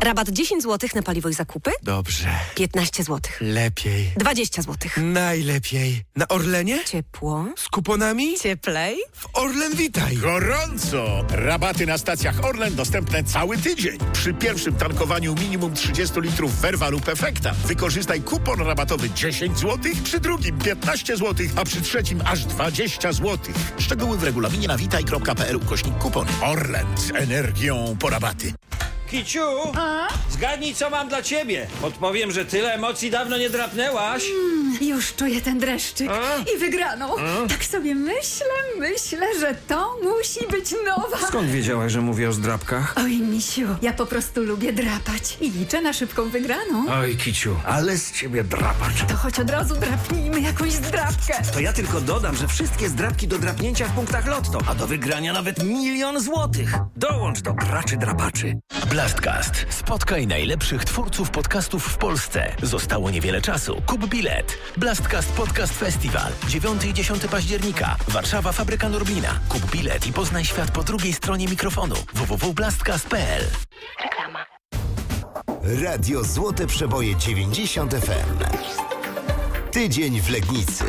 Rabat 10 zł na paliwo i zakupy? Dobrze. 15 zł. Lepiej. 20 zł. Najlepiej. Na Orlenie? Ciepło. Z kuponami? Cieplej. W Orlen Witaj. Gorąco! Rabaty na stacjach Orlen dostępne cały tydzień. Przy pierwszym tankowaniu minimum 30 litrów Verva lub Efekta wykorzystaj kupon rabatowy 10 zł, przy drugim 15 zł, a przy trzecim aż 20 zł. Szczegóły w regulaminie na witaj.pl/kupony. Orlen z energią po rabaty. Kiciu, zgadnij, co mam dla ciebie. Podpowiem, że tyle emocji dawno nie drapnęłaś. Już czuję ten dreszczyk i wygraną. Tak sobie myślę, że to musi być nowa. Skąd wiedziałaś, że mówię o zdrapkach? Oj, misiu, ja po prostu lubię drapać i liczę na szybką wygraną. Oj, Kiciu, ale z ciebie drapacz. To choć od razu drapnijmy jakąś zdrapkę. To ja tylko dodam, że wszystkie zdrapki do drapnięcia w punktach Lotto, a do wygrania nawet 1 000 000 złotych. Dołącz do graczy drapaczy. Blastcast. Spotkaj najlepszych twórców podcastów w Polsce. Zostało niewiele czasu. Kup bilet. Blastcast Podcast Festival. 9 i 10 października. Warszawa, Fabryka Norblina. Kup bilet i poznaj świat po drugiej stronie mikrofonu. www.blastcast.pl. Reklama. Radio Złote Przeboje 90 FM. Tydzień w Legnicy.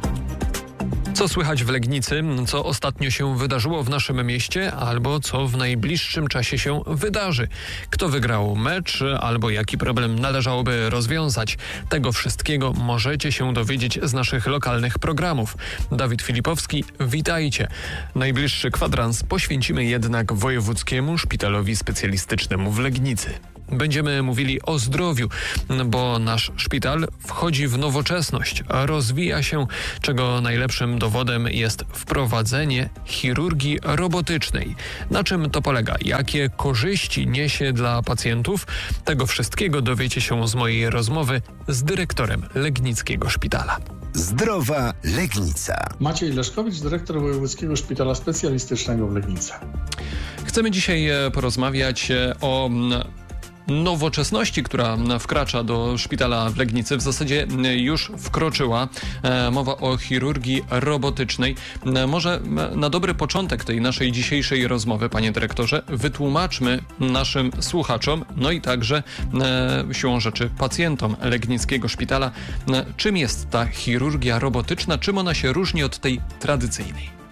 Co słychać w Legnicy, co ostatnio się wydarzyło w naszym mieście, albo co w najbliższym czasie się wydarzy. Kto wygrał mecz, albo jaki problem należałoby rozwiązać. Tego wszystkiego możecie się dowiedzieć z naszych lokalnych programów. Dawid Filipowski, witajcie. Najbliższy kwadrans poświęcimy jednak Wojewódzkiemu Szpitalowi Specjalistycznemu w Legnicy. Będziemy mówili o zdrowiu, bo nasz szpital wchodzi w nowoczesność, rozwija się, czego najlepszym dowodem jest wprowadzenie chirurgii robotycznej. Na czym to polega? Jakie korzyści niesie dla pacjentów? Tego wszystkiego dowiecie się z mojej rozmowy z dyrektorem Legnickiego Szpitala. Zdrowa Legnica. Maciej Leszkowicz, dyrektor Wojewódzkiego Szpitala Specjalistycznego w Legnicy. Chcemy dzisiaj porozmawiać o nowoczesności, która wkracza do szpitala w Legnicy. W zasadzie już wkroczyła. Mowa o chirurgii robotycznej. Może na dobry początek tej naszej dzisiejszej rozmowy, panie dyrektorze, wytłumaczmy naszym słuchaczom, no i także siłą rzeczy pacjentom Legnickiego Szpitala, czym jest ta chirurgia robotyczna, czym ona się różni od tej tradycyjnej.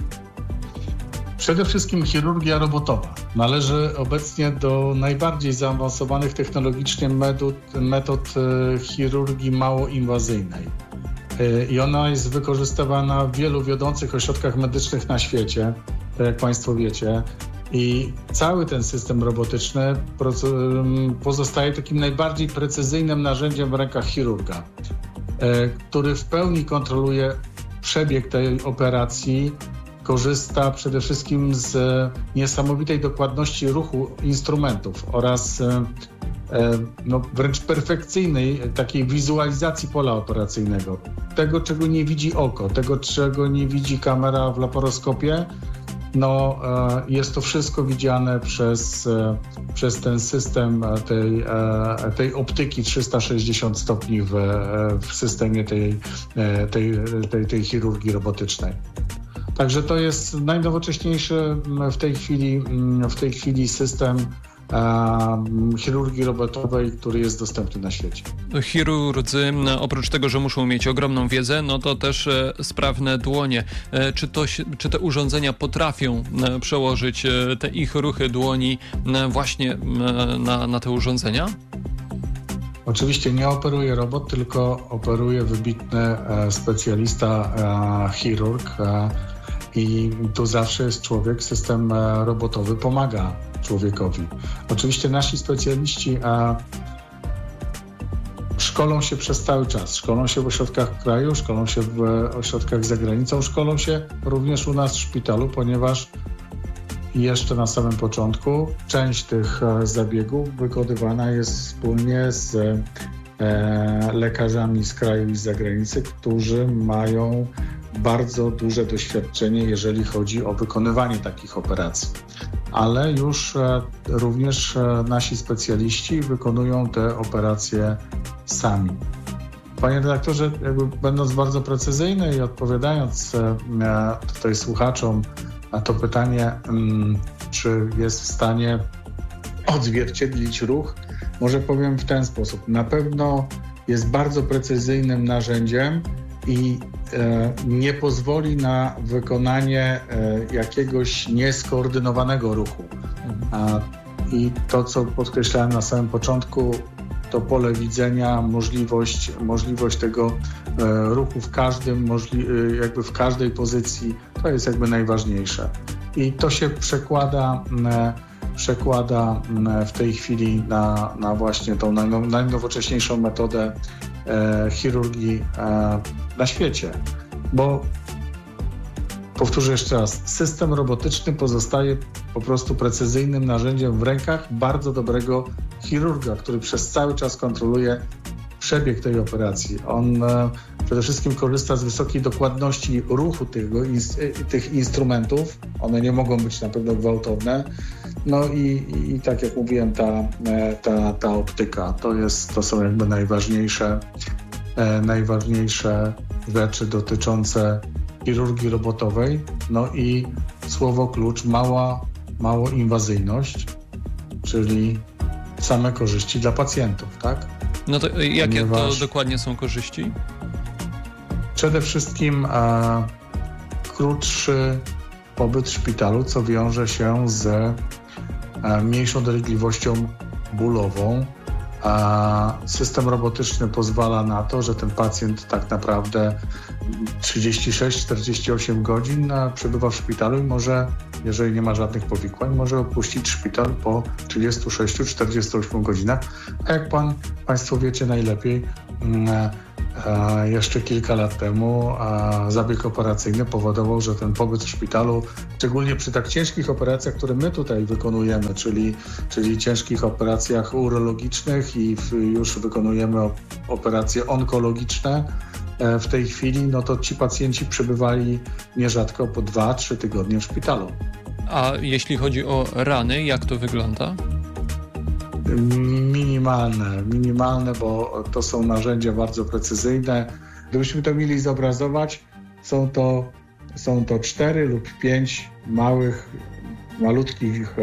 Przede wszystkim chirurgia robotowa należy obecnie do najbardziej zaawansowanych technologicznie metod chirurgii małoinwazyjnej. I ona jest wykorzystywana w wielu wiodących ośrodkach medycznych na świecie, tak jak Państwo wiecie. I cały ten system robotyczny pozostaje takim najbardziej precyzyjnym narzędziem w rękach chirurga, który w pełni kontroluje przebieg tej operacji, korzysta przede wszystkim z niesamowitej dokładności ruchu instrumentów oraz wręcz perfekcyjnej takiej wizualizacji pola operacyjnego. Tego, czego nie widzi oko, tego, czego nie widzi kamera w laparoskopie, jest to wszystko widziane przez ten system tej optyki 360 stopni w systemie tej chirurgii robotycznej. Także to jest najnowocześniejszy w tej chwili system chirurgii robotowej, który jest dostępny na świecie. Chirurdzy, oprócz tego, że muszą mieć ogromną wiedzę, no to też sprawne dłonie. Czy te urządzenia potrafią przełożyć te ich ruchy dłoni właśnie na te urządzenia? Oczywiście nie operuje robot, tylko operuje wybitny specjalista, chirurg. I tu zawsze jest człowiek, system robotowy pomaga człowiekowi. Oczywiście nasi specjaliści szkolą się przez cały czas. Szkolą się w ośrodkach kraju, szkolą się w ośrodkach za granicą, szkolą się również u nas w szpitalu, ponieważ jeszcze na samym początku część tych zabiegów wykonywana jest wspólnie z lekarzami z kraju i z zagranicy, którzy mają bardzo duże doświadczenie, jeżeli chodzi o wykonywanie takich operacji. Ale już również nasi specjaliści wykonują te operacje sami. Panie redaktorze, będąc bardzo precyzyjny i odpowiadając tutaj słuchaczom na to pytanie, czy jest w stanie odzwierciedlić ruch. Może powiem w ten sposób. Na pewno jest bardzo precyzyjnym narzędziem i nie pozwoli na wykonanie jakiegoś nieskoordynowanego ruchu. I to, co podkreślałem na samym początku, to pole widzenia, możliwość tego ruchu w jakby w każdej pozycji, to jest jakby najważniejsze. I to się przekłada w tej chwili na właśnie tą najnowocześniejszą metodę chirurgii na świecie. Bo powtórzę jeszcze raz, system robotyczny pozostaje po prostu precyzyjnym narzędziem w rękach bardzo dobrego chirurga, który przez cały czas kontroluje przebieg tej operacji. On przede wszystkim korzysta z wysokiej dokładności ruchu tych instrumentów. One nie mogą być na pewno gwałtowne. No i tak jak mówiłem, ta optyka to są jakby najważniejsze rzeczy dotyczące chirurgii robotowej. No i słowo klucz, mało inwazyjność, czyli same korzyści dla pacjentów, tak? No to jakie to dokładnie są korzyści? Przede wszystkim krótszy pobyt w szpitalu, co wiąże się z mniejszą dolegliwością bólową. System robotyczny pozwala na to, że ten pacjent tak naprawdę 36-48 godzin przebywa w szpitalu i może, jeżeli nie ma żadnych powikłań, może opuścić szpital po 36-48 godzinach. A jak Państwo wiecie najlepiej, jeszcze kilka lat temu zabieg operacyjny powodował, że ten pobyt w szpitalu, szczególnie przy tak ciężkich operacjach, które my tutaj wykonujemy, czyli ciężkich operacjach urologicznych i już wykonujemy operacje onkologiczne w tej chwili, no to ci pacjenci przebywali nierzadko po 2-3 tygodnie w szpitalu. A jeśli chodzi o rany, jak to wygląda? Minimalne, bo to są narzędzia bardzo precyzyjne. Gdybyśmy to mieli zobrazować, są to 4 lub 5 malutkich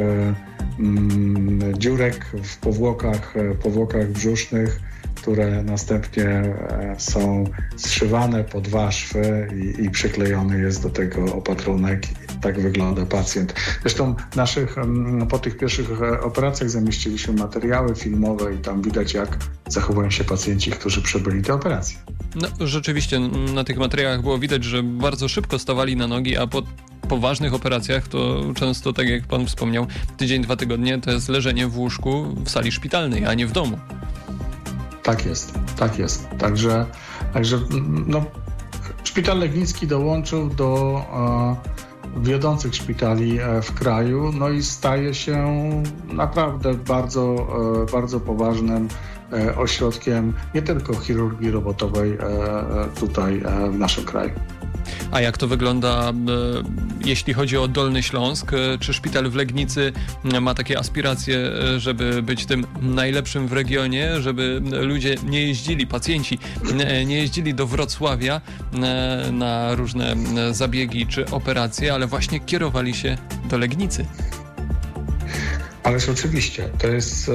dziurek w powłokach brzusznych, które następnie są zszywane po 2 szwy i przyklejony jest do tego opatrunek. Tak wygląda pacjent. Zresztą po tych pierwszych operacjach zamieściliśmy materiały filmowe i tam widać, jak zachowują się pacjenci, którzy przebyli te operacje. No rzeczywiście na tych materiałach było widać, że bardzo szybko stawali na nogi, a po poważnych operacjach to często, tak jak pan wspomniał, tydzień, 2 tygodnie to jest leżenie w łóżku w sali szpitalnej, a nie w domu. Tak jest. Także no, Szpital Legnicki dołączył do wiodących szpitali w kraju, no i staje się naprawdę bardzo, bardzo poważnym ośrodkiem nie tylko chirurgii robotowej tutaj w naszym kraju. A jak to wygląda, jeśli chodzi o Dolny Śląsk? Czy szpital w Legnicy ma takie aspiracje, żeby być tym najlepszym w regionie, żeby ludzie nie jeździli, pacjenci nie jeździli do Wrocławia na różne zabiegi czy operacje, ale właśnie kierowali się do Legnicy? Ależ oczywiście, to jest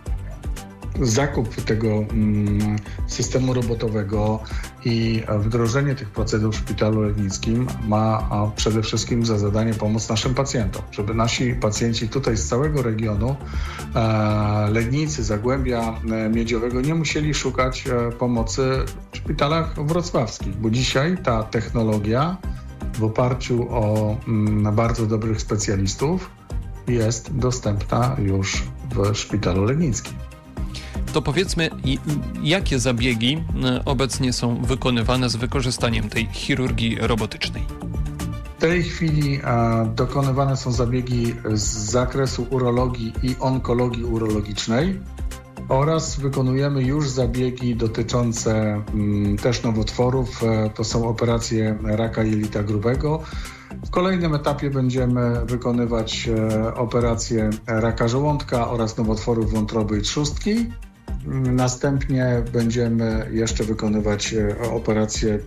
zakup tego systemu robotowego i wdrożenie tych procedur w Szpitalu Legnickim ma przede wszystkim za zadanie pomóc naszym pacjentom, żeby nasi pacjenci tutaj z całego regionu Legnicy, Zagłębia Miedziowego nie musieli szukać pomocy w szpitalach wrocławskich, bo dzisiaj ta technologia w oparciu o bardzo dobrych specjalistów jest dostępna już w Szpitalu Legnickim. To powiedzmy, jakie zabiegi obecnie są wykonywane z wykorzystaniem tej chirurgii robotycznej? W tej chwili dokonywane są zabiegi z zakresu urologii i onkologii urologicznej oraz wykonujemy już zabiegi dotyczące też nowotworów. To są operacje raka jelita grubego. W kolejnym etapie będziemy wykonywać operacje raka żołądka oraz nowotworów wątroby i trzustki. Następnie będziemy jeszcze wykonywać operacje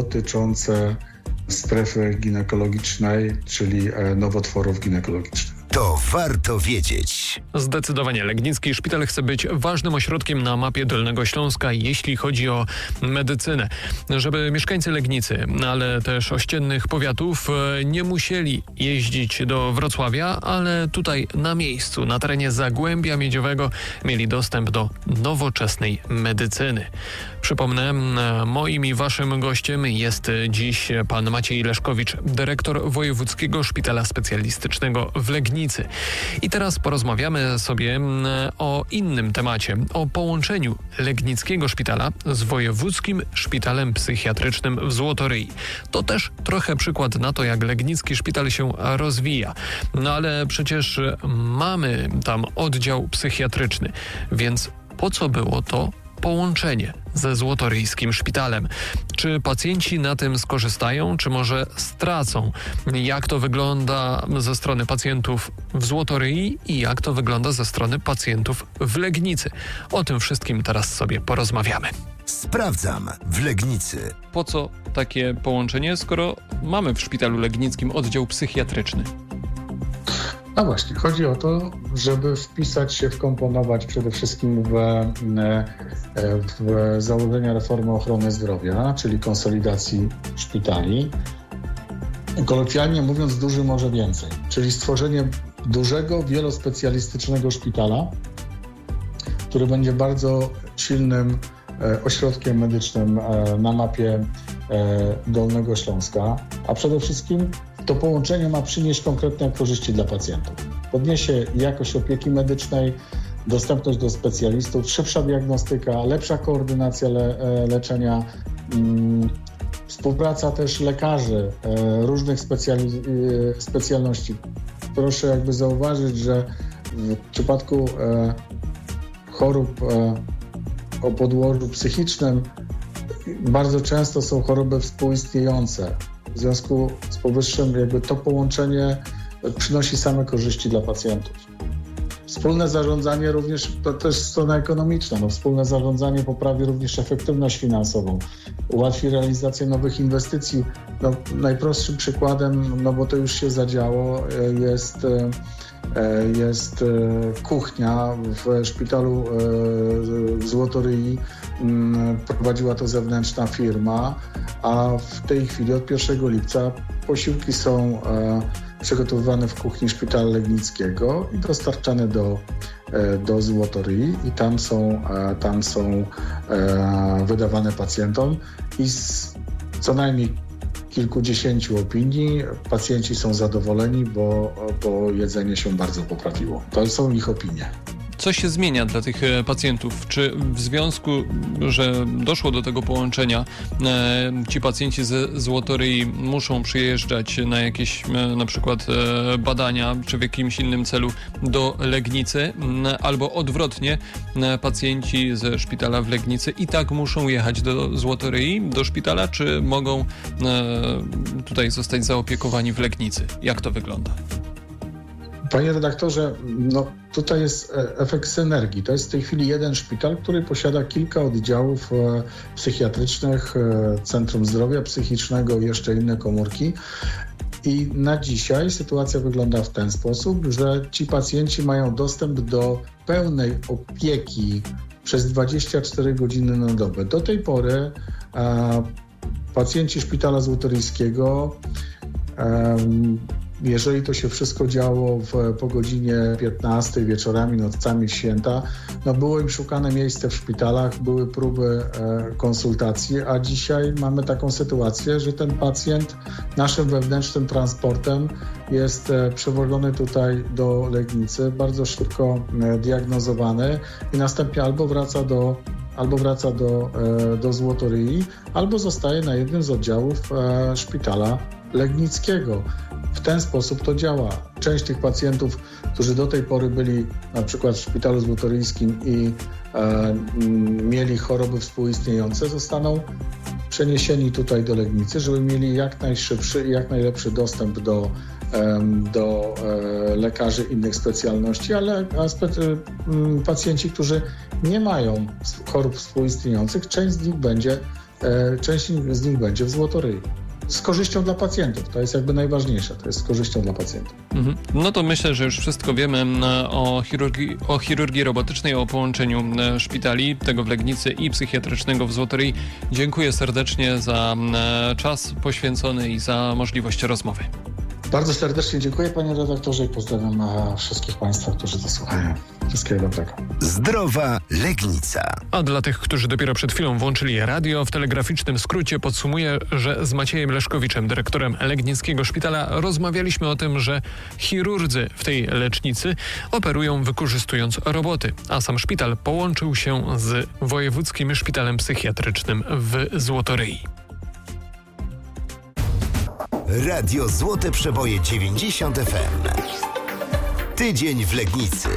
dotyczące strefy ginekologicznej, czyli nowotworów ginekologicznych. To warto wiedzieć. Zdecydowanie Legnicki Szpital chce być ważnym ośrodkiem na mapie Dolnego Śląska, jeśli chodzi o medycynę. Żeby mieszkańcy Legnicy, ale też ościennych powiatów nie musieli jeździć do Wrocławia, ale tutaj na miejscu, na terenie Zagłębia Miedziowego mieli dostęp do nowoczesnej medycyny. Przypomnę, moim i waszym gościem jest dziś pan Maciej Leszkowicz, dyrektor Wojewódzkiego Szpitala Specjalistycznego w Legnicy. I teraz porozmawiamy sobie o innym temacie, o połączeniu Legnickiego Szpitala z Wojewódzkim Szpitalem Psychiatrycznym w Złotoryi. To też trochę przykład na to, jak Legnicki Szpital się rozwija. No ale przecież mamy tam oddział psychiatryczny, więc po co było to połączenie ze Złotoryjskim Szpitalem? Czy pacjenci na tym skorzystają, czy może stracą? Jak to wygląda ze strony pacjentów w Złotoryi i jak to wygląda ze strony pacjentów w Legnicy? O tym wszystkim teraz sobie porozmawiamy. Sprawdzam w Legnicy. Po co takie połączenie, skoro mamy w Szpitalu Legnickim oddział psychiatryczny? No właśnie, chodzi o to, żeby wpisać się, wkomponować przede wszystkim w założenia reformy ochrony zdrowia, czyli konsolidacji szpitali. Kolokwialnie mówiąc, duży może więcej, czyli stworzenie dużego, wielospecjalistycznego szpitala, który będzie bardzo silnym ośrodkiem medycznym na mapie Dolnego Śląska, a przede wszystkim to połączenie ma przynieść konkretne korzyści dla pacjentów. Podniesie jakość opieki medycznej, dostępność do specjalistów, szybsza diagnostyka, lepsza koordynacja leczenia, współpraca też lekarzy różnych specjalności. Proszę jakby zauważyć, że w przypadku chorób o podłożu psychicznym bardzo często są choroby współistniejące. W związku z powyższym jakby to połączenie przynosi same korzyści dla pacjentów. Wspólne zarządzanie również, to też strona ekonomiczna, wspólne zarządzanie poprawi również efektywność finansową, ułatwi realizację nowych inwestycji. Najprostszym przykładem, bo to już się zadziało, jest kuchnia w szpitalu w Złotoryi. Prowadziła to zewnętrzna firma, a w tej chwili od 1 lipca posiłki są przygotowywane w kuchni Szpitala Legnickiego i dostarczane do Złotoryi i tam są wydawane pacjentom i z co najmniej kilkudziesięciu opinii pacjenci są zadowoleni, bo jedzenie się bardzo poprawiło. To są ich opinie. Co się zmienia dla tych pacjentów? Czy w związku, że doszło do tego połączenia, ci pacjenci ze Złotoryi muszą przyjeżdżać na jakieś na przykład badania, czy w jakimś innym celu do Legnicy, albo odwrotnie, pacjenci ze szpitala w Legnicy i tak muszą jechać do Złotoryi, do szpitala, czy mogą tutaj zostać zaopiekowani w Legnicy? Jak to wygląda? Panie redaktorze, tutaj jest efekt synergii. To jest w tej chwili jeden szpital, który posiada kilka oddziałów psychiatrycznych, Centrum Zdrowia Psychicznego i jeszcze inne komórki. I na dzisiaj sytuacja wygląda w ten sposób, że ci pacjenci mają dostęp do pełnej opieki przez 24 godziny na dobę. Do tej pory pacjenci Szpitala Złotoryjskiego, jeżeli to się wszystko działo po godzinie 15 wieczorami, nocami, święta, było im szukane miejsce w szpitalach, były próby konsultacji, a dzisiaj mamy taką sytuację, że ten pacjent naszym wewnętrznym transportem jest przewożony tutaj do Legnicy, bardzo szybko diagnozowany i następnie albo wraca do Złotoryi, albo zostaje na jednym z oddziałów Szpitala Legnickiego. W ten sposób to działa. Część tych pacjentów, którzy do tej pory byli na przykład w Szpitalu Złotoryjskim i mieli choroby współistniejące, zostaną przeniesieni tutaj do Legnicy, żeby mieli jak najszybszy i jak najlepszy dostęp do lekarzy innych specjalności, ale pacjenci, którzy nie mają chorób współistniejących, część z nich będzie w Złotoryi. z korzyścią dla pacjentów. To jest jakby najważniejsze, to jest z korzyścią dla pacjentów. No to myślę, że już wszystko wiemy o chirurgii robotycznej, o połączeniu szpitali, tego w Legnicy i psychiatrycznego w Złotoryi. Dziękuję serdecznie za czas poświęcony i za możliwość rozmowy. Bardzo serdecznie dziękuję, panie redaktorze, i pozdrawiam wszystkich państwa, którzy to słuchają. Wszystkiego dobrego. Zdrowa Legnica. A dla tych, którzy dopiero przed chwilą włączyli radio, w telegraficznym skrócie podsumuję, że z Maciejem Leszkowiczem, dyrektorem Legnickiego Szpitala, rozmawialiśmy o tym, że chirurdzy w tej lecznicy operują wykorzystując roboty, a sam szpital połączył się z Wojewódzkim Szpitalem Psychiatrycznym w Złotoryi. Radio Złote Przeboje 90 FM. Tydzień w Legnicy.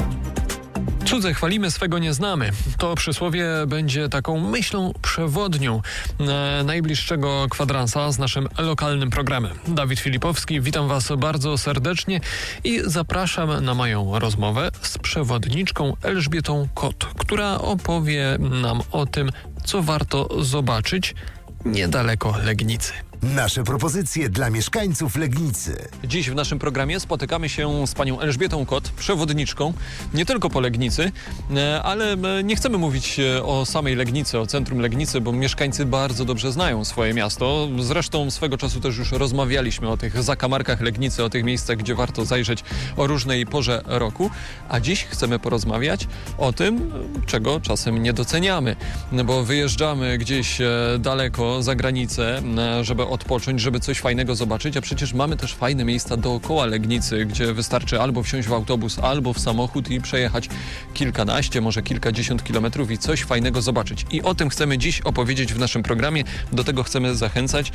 Cudze chwalimy, swego nie znamy. To przysłowie będzie taką myślą przewodnią najbliższego kwadransa z naszym lokalnym programem. Dawid Filipowski, witam Was bardzo serdecznie i zapraszam na moją rozmowę z przewodniczką Elżbietą Kot, która opowie nam o tym, co warto zobaczyć niedaleko Legnicy. Nasze propozycje dla mieszkańców Legnicy. Dziś w naszym programie spotykamy się z panią Elżbietą Kot, przewodniczką, nie tylko po Legnicy, ale nie chcemy mówić o samej Legnicy, o centrum Legnicy, bo mieszkańcy bardzo dobrze znają swoje miasto. Zresztą swego czasu też już rozmawialiśmy o tych zakamarkach Legnicy, o tych miejscach, gdzie warto zajrzeć o różnej porze roku. A dziś chcemy porozmawiać o tym, czego czasem nie doceniamy, bo wyjeżdżamy gdzieś daleko za granicę, żeby odpocząć, żeby coś fajnego zobaczyć, a przecież mamy też fajne miejsca dookoła Legnicy, gdzie wystarczy albo wsiąść w autobus, albo w samochód i przejechać kilkanaście, może kilkadziesiąt kilometrów i coś fajnego zobaczyć. I o tym chcemy dziś opowiedzieć w naszym programie. Do tego chcemy zachęcać,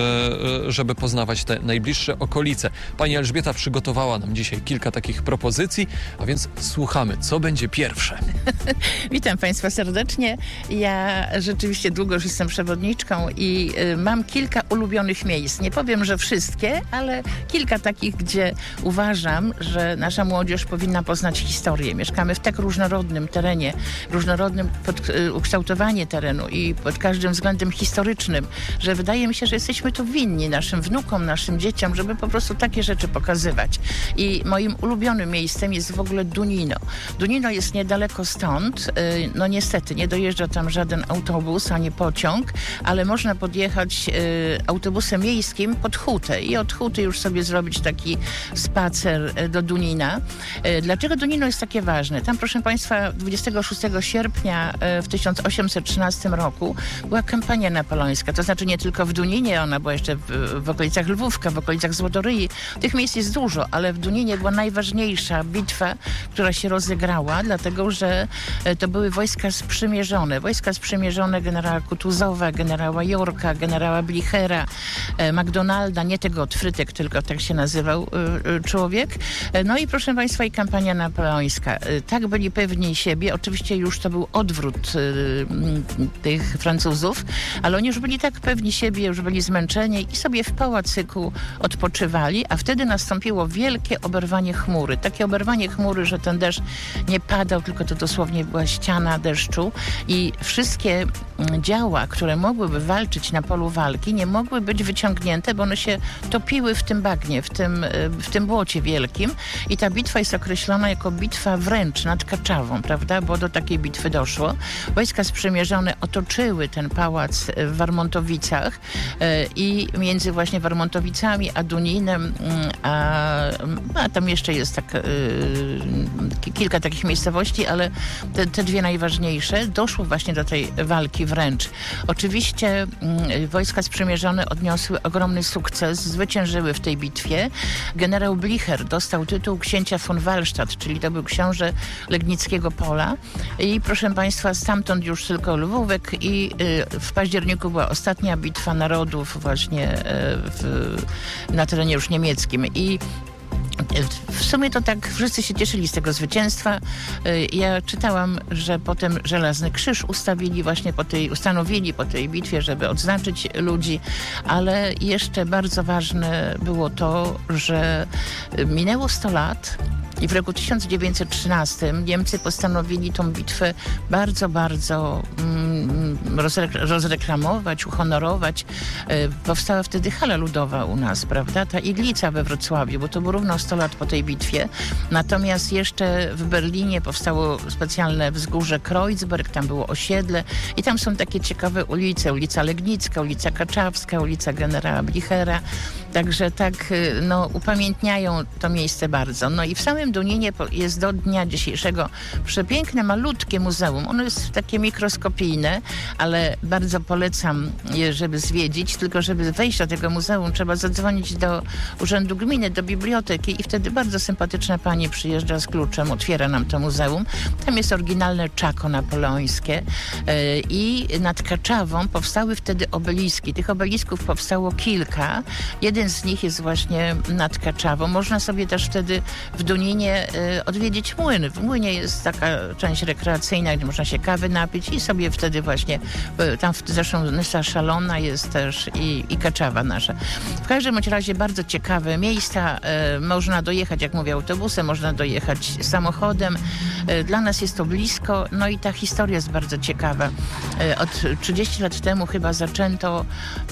żeby poznawać te najbliższe okolice. Pani Elżbieta przygotowała nam dzisiaj kilka takich propozycji, a więc słuchamy, co będzie pierwsze. Witam Państwa serdecznie. Ja rzeczywiście długo już jestem przewodniczką i mam kilka ulubionych miejsc. Nie powiem, że wszystkie, ale kilka takich, gdzie uważam, że nasza młodzież powinna poznać historię. Mieszkamy w tak różnorodnym terenie, różnorodnym ukształtowanie terenu i pod każdym względem historycznym, że wydaje mi się, że jesteśmy to winni naszym wnukom, naszym dzieciom, żeby po prostu takie rzeczy pokazywać. I moim ulubionym miejscem jest w ogóle Dunino. Dunino jest niedaleko stąd. No niestety, nie dojeżdża tam żaden autobus, ani pociąg, ale można podjechać autobusem miejskim pod Hutę i od Huty już sobie zrobić taki spacer do Dunina. Dlaczego Dunino jest takie ważne? Tam, proszę Państwa, 26 sierpnia w 1813 roku była kampania napoleońska, to znaczy nie tylko w Duninie, ona była jeszcze w okolicach Lwówka, w okolicach Złotoryi. Tych miejsc jest dużo, ale w Duninie była najważniejsza bitwa, która się rozegrała, dlatego że to były wojska sprzymierzone. Wojska sprzymierzone generała Kutuzowa, generała Yorka, generała Blichera, McDonalda, nie tego od frytek, tylko tak się nazywał człowiek. No i proszę Państwa, i kampania napoleońska. Tak byli pewni siebie. Oczywiście już to był odwrót tych Francuzów, ale oni już byli tak pewni siebie, już byli zmęczeni i sobie w pałacyku odpoczywali, a wtedy nastąpiło wielkie oberwanie chmury. Takie oberwanie chmury, że ten deszcz nie padał, tylko to dosłownie była ściana deszczu i wszystkie działa, które mogłyby walczyć na polu walki, nie mogły być wyciągnięte, bo one się topiły w tym bagnie, w tym błocie wielkim i ta bitwa jest określona jako bitwa wręcz nad Kaczawą, prawda, bo do takiej bitwy doszło. Wojska sprzymierzone otoczyły ten pałac w Warmontowicach i między właśnie Warmontowicami a Duninem, a tam jeszcze jest kilka takich miejscowości, ale te dwie najważniejsze, doszło właśnie do tej walki wręcz. Oczywiście wojska sprzymierzone odniosły ogromny sukces, zwyciężyły w tej bitwie. Generał Blicher dostał tytuł księcia von Wallstadt, czyli to był książę Legnickiego Pola. I proszę Państwa, stamtąd już tylko Lwówek i w październiku była ostatnia bitwa narodów właśnie na terenie już niemieckim. I w sumie to tak wszyscy się cieszyli z tego zwycięstwa. Ja czytałam, że potem Żelazny Krzyż ustanowili po tej bitwie, żeby odznaczyć ludzi, ale jeszcze bardzo ważne było to, że minęło 100 lat I w roku 1913 Niemcy postanowili tą bitwę bardzo, bardzo rozreklamować, uhonorować. Powstała wtedy hala ludowa u nas, prawda? Ta iglica we Wrocławiu, bo to było równo 100 lat po tej bitwie. Natomiast jeszcze w Berlinie powstało specjalne wzgórze Kreuzberg, tam było osiedle i tam są takie ciekawe ulice. Ulica Legnicka, ulica Kaczawska, ulica generała Blichera. Także tak, upamiętniają to miejsce bardzo. No i w samym Duninie jest do dnia dzisiejszego przepiękne, malutkie muzeum. Ono jest takie mikroskopijne, ale bardzo polecam je, żeby zwiedzić. Tylko żeby wejść do tego muzeum, trzeba zadzwonić do Urzędu Gminy, do biblioteki i wtedy bardzo sympatyczna pani przyjeżdża z kluczem, otwiera nam to muzeum. Tam jest oryginalne czako napoleońskie i nad Kaczawą powstały wtedy obeliski. Tych obelisków powstało kilka. Jeden z nich jest właśnie nad Kaczawą. Można sobie też wtedy w Duninie odwiedzić młyn. W młynie jest taka część rekreacyjna, gdzie można się kawy napić i sobie wtedy właśnie, tam zresztą Nysa Szalona jest też i Kaczawa nasza. W każdym razie bardzo ciekawe miejsca. Można dojechać, jak mówię, autobusem, można dojechać samochodem. Dla nas jest to blisko, no i ta historia jest bardzo ciekawa. Od 30 lat temu chyba zaczęto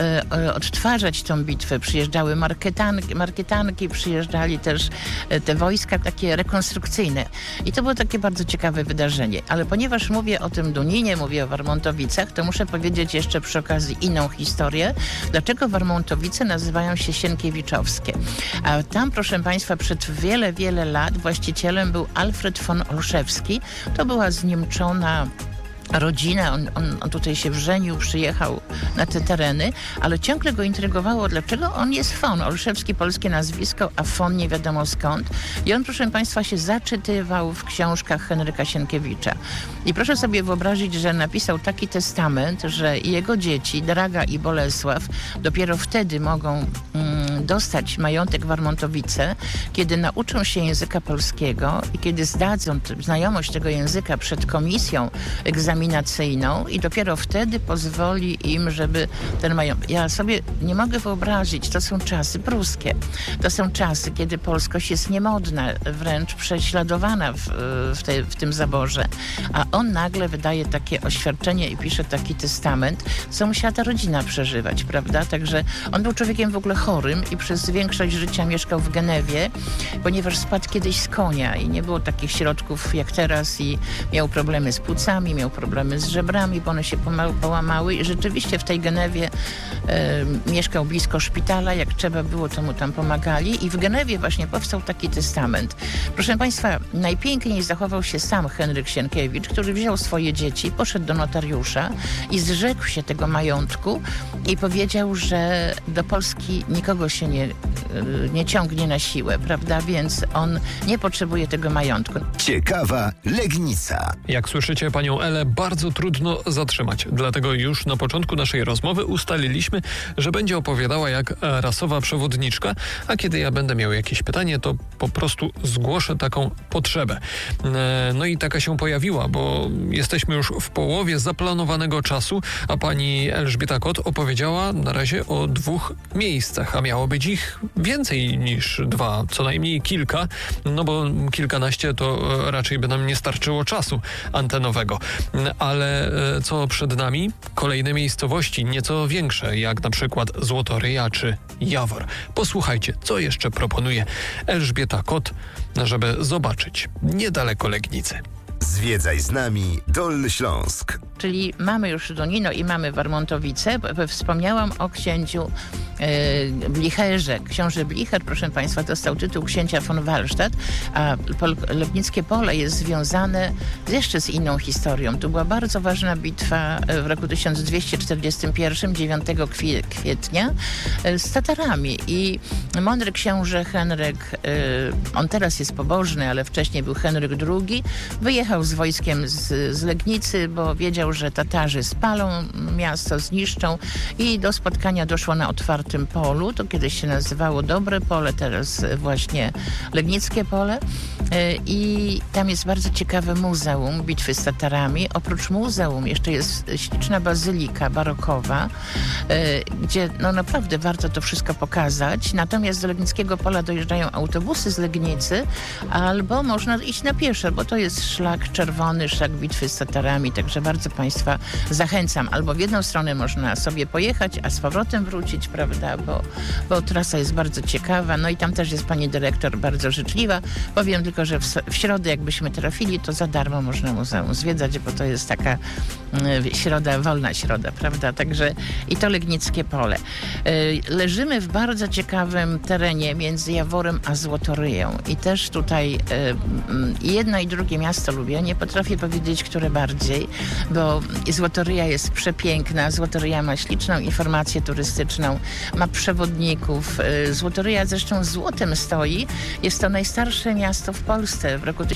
odtwarzać tą bitwę. Przyjeżdżały marketanki, przyjeżdżali też te wojska takie rekonstrukcyjne. I to było takie bardzo ciekawe wydarzenie. Ale ponieważ mówię o tym Duninie, mówię o Warmontowicach, to muszę powiedzieć jeszcze przy okazji inną historię. Dlaczego Warmontowice nazywają się Sienkiewiczowskie? A tam, proszę Państwa, przed wiele, wiele lat właścicielem był Alfred von Olszewski. To była zniemczona rodzina, on tutaj się wrzenił, przyjechał na te tereny, ale ciągle go intrygowało, dlaczego on jest von. Olszewski, polskie nazwisko, a von nie wiadomo skąd. I on, proszę Państwa, się zaczytywał w książkach Henryka Sienkiewicza. I proszę sobie wyobrazić, że napisał taki testament, że jego dzieci, Draga i Bolesław, dopiero wtedy mogą dostać majątek Warmontowice, kiedy nauczą się języka polskiego i kiedy zdadzą znajomość tego języka przed komisją egzaminacyjną i dopiero wtedy pozwoli im, żeby ten majątek... Ja sobie nie mogę wyobrazić, to są czasy pruskie. To są czasy, kiedy polskość jest niemodna, wręcz prześladowana w tym zaborze. A on nagle wydaje takie oświadczenie i pisze taki testament, co musiała ta rodzina przeżywać, prawda? Także on był człowiekiem w ogóle chorym i przez większość życia mieszkał w Genewie, ponieważ spadł kiedyś z konia i nie było takich środków jak teraz i miał problemy z płucami, miał problemy z żebrami, bo one się pomału połamały i rzeczywiście w tej Genewie mieszkał blisko szpitala, jak trzeba było, to mu tam pomagali i w Genewie właśnie powstał taki testament. Proszę Państwa, najpiękniej zachował się sam Henryk Sienkiewicz, który wziął swoje dzieci, poszedł do notariusza i zrzekł się tego majątku i powiedział, że do Polski nikogo się nie ciągnie na siłę, prawda? Więc on nie potrzebuje tego majątku. Ciekawa Legnica. Jak słyszycie panią Elę, bardzo trudno zatrzymać. Dlatego już na początku naszej rozmowy ustaliliśmy, że będzie opowiadała jak rasowa przewodniczka, a kiedy ja będę miał jakieś pytanie, to po prostu zgłoszę taką potrzebę. No i taka się pojawiła, bo jesteśmy już w połowie zaplanowanego czasu, a pani Elżbieta Kot opowiedziała na razie o 2 miejscach, a miało być ich więcej niż 2, co najmniej kilka, no bo kilkanaście to raczej by nam nie starczyło czasu antenowego. Ale co przed nami? Kolejne miejscowości, nieco większe, jak na przykład Złotoryja czy Jawor. Posłuchajcie, co jeszcze proponuje Elżbieta Kot, żeby zobaczyć niedaleko Legnicy. Zwiedzaj z nami Dolny Śląsk. Czyli mamy już Dunino i mamy Warmontowice. Wspomniałam o księciu Blicherze. Książę Blicher, proszę Państwa, dostał tytuł księcia von Wallstadt, a Legnickie Pole jest związane jeszcze z inną historią. To była bardzo ważna bitwa w roku 1241, 9 kwietnia, z Tatarami. I mądry książę Henryk, on teraz jest pobożny, ale wcześniej był Henryk II, wyjechał z wojskiem z Legnicy, bo wiedział, że Tatarzy spalą miasto, zniszczą i do spotkania doszło na otwartym polu. To kiedyś się nazywało Dobre Pole, teraz właśnie Legnickie Pole. I tam jest bardzo ciekawe muzeum bitwy z Tatarami. Oprócz muzeum jeszcze jest śliczna bazylika barokowa, gdzie no naprawdę warto to wszystko pokazać. Natomiast do Legnickiego Pola dojeżdżają autobusy z Legnicy, albo można iść na pieszo, bo to jest szlak czerwony, szlak bitwy z Tatarami, także bardzo Państwa zachęcam. Albo w jedną stronę można sobie pojechać, a z powrotem wrócić, prawda, bo trasa jest bardzo ciekawa. No i tam też jest pani dyrektor bardzo życzliwa. Powiem tylko, że w środę, jakbyśmy trafili, to za darmo można muzeum zwiedzać, bo to jest taka środa, wolna środa, prawda? Także i to Legnickie Pole. Leżymy w bardzo ciekawym terenie między Jaworem a Złotoryją. I też tutaj jedno i drugie miasto lubię. Nie potrafię powiedzieć, które bardziej, bo Złotoryja jest przepiękna. Złotoryja ma śliczną informację turystyczną, ma przewodników. Złotoryja zresztą złotem stoi. Jest to najstarsze miasto w Polsce. W roku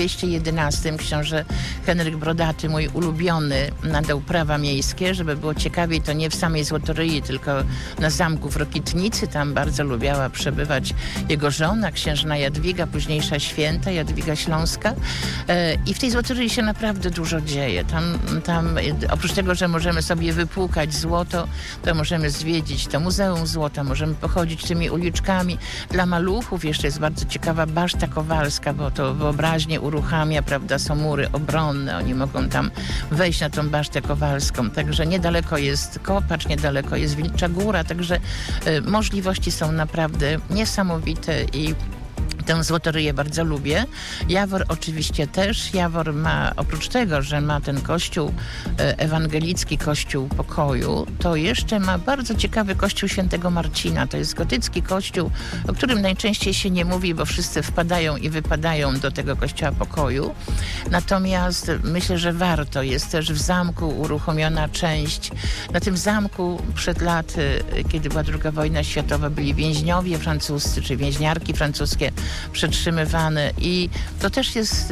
1211 książę Henryk Brodaty, mój ulubiony, nadał prawa miejskie, żeby było ciekawiej, to nie w samej Złotoryi, tylko na zamku w Rokitnicy. Tam bardzo lubiała przebywać jego żona, księżna Jadwiga, późniejsza święta Jadwiga Śląska. I w tej Złotoryi się naprawdę dużo dzieje. Tam oprócz tego, że możemy sobie wypłukać złoto, to możemy zwiedzić to Muzeum Złota, możemy pochodzić tymi uliczkami. Dla maluchów jeszcze jest bardzo ciekawa Baszta Kowalska, bo to wyobraźnię uruchamia, prawda, są mury obronne, oni mogą tam wejść na tą Basztę Kowalską. Także niedaleko jest Kopacz, niedaleko jest Wilcza Góra, także możliwości są naprawdę niesamowite i tę Złotoryję bardzo lubię. Jawor oczywiście też. Jawor ma, oprócz tego, że ma ten kościół ewangelicki, kościół pokoju, to jeszcze ma bardzo ciekawy kościół Świętego Marcina. To jest gotycki kościół, o którym najczęściej się nie mówi, bo wszyscy wpadają i wypadają do tego kościoła pokoju. Natomiast myślę, że warto. Jest też w zamku uruchomiona część. Na tym zamku przed laty, kiedy była II wojna światowa, byli więźniowie francuscy, czy więźniarki francuskie przetrzymywane i to też jest,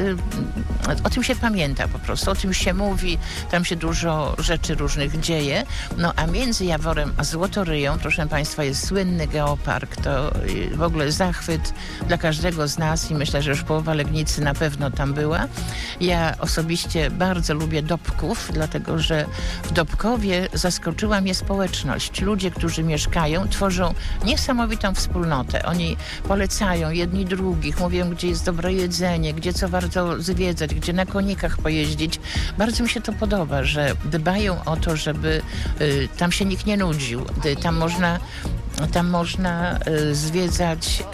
o tym się pamięta po prostu, o tym się mówi, tam się dużo rzeczy różnych dzieje. No a między Jaworem a Złotoryją, proszę Państwa, jest słynny geopark. To w ogóle zachwyt dla każdego z nas i myślę, że już połowa Legnicy na pewno tam była. Ja osobiście bardzo lubię Dobków, dlatego że w Dobkowie zaskoczyła mnie społeczność. Ludzie, którzy mieszkają, tworzą niesamowitą wspólnotę. Oni polecają jedni drugich, mówią, gdzie jest dobre jedzenie, gdzie co warto zwiedzać, gdzie na konikach pojeździć. Bardzo mi się to podoba, że dbają o to, żeby tam się nikt nie nudził. Tam można zwiedzać,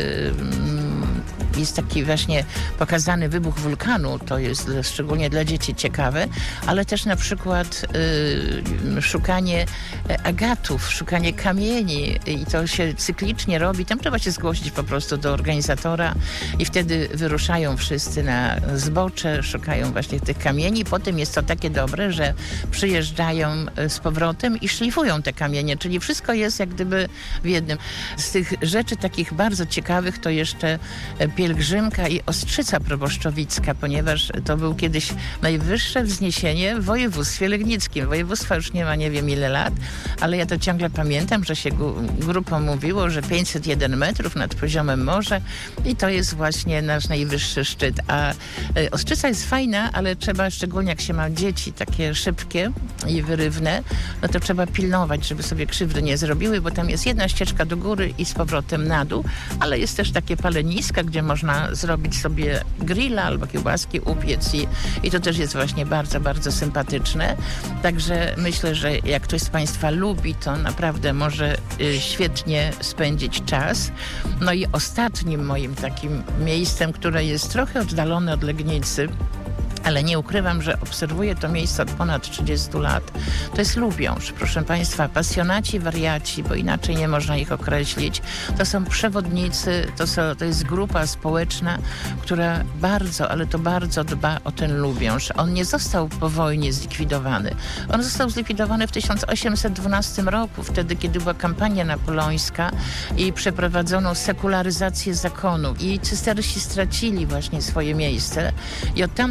jest taki właśnie pokazany wybuch wulkanu, to jest szczególnie dla dzieci ciekawe, ale też na przykład szukanie agatów, szukanie kamieni i to się cyklicznie robi. Tam trzeba się zgłosić po prostu do organizatora i wtedy wyruszają wszyscy na zbocze, szukają właśnie tych kamieni. Potem jest to takie dobre, że przyjeżdżają z powrotem i szlifują te kamienie, czyli wszystko jest jak gdyby w jednym. Z tych rzeczy takich bardzo ciekawych to jeszcze pielgrzymka i Ostrzyca Proboszczowicka, ponieważ to był kiedyś najwyższe wzniesienie w województwie legnickim. Województwa już nie ma nie wiem ile lat, ale ja to ciągle pamiętam, że się grupą mówiło, że 501 metrów nad poziomem morza i to jest właśnie nasz najwyższy szczyt. A Ostrzyca jest fajna, ale trzeba, szczególnie jak się ma dzieci takie szybkie i wyrywne, no to trzeba pilnować, żeby sobie krzywdy nie zrobiły, bo tam jest jedna ścieżka do góry i z powrotem na dół, ale jest też takie paleniska, gdzie można zrobić sobie grilla albo kiełbaski upiec i to też jest właśnie bardzo, bardzo sympatyczne. Także myślę, że jak ktoś z Państwa lubi, to naprawdę może świetnie spędzić czas. No i ostatnim moim takim miejscem, które jest trochę oddalone od Legnicy, ale nie ukrywam, że obserwuję to miejsce od ponad 30 lat. To jest Lubiąż. Proszę Państwa, pasjonaci, wariaci, bo inaczej nie można ich określić. To są przewodnicy, to jest grupa społeczna, która bardzo, ale to bardzo dba o ten Lubiąż. On nie został po wojnie zlikwidowany. On został zlikwidowany w 1812 roku, wtedy, kiedy była kampania napoleońska i przeprowadzono sekularyzację zakonu. I cystersi stracili właśnie swoje miejsce. I od tamtej pory